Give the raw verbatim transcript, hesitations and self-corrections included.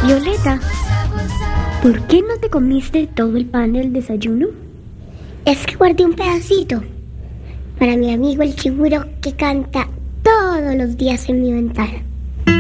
Violeta, ¿por qué no te comiste todo el pan del desayuno? Es que guardé un pedacito para mi amigo el chiburo que canta todos los días en mi ventana.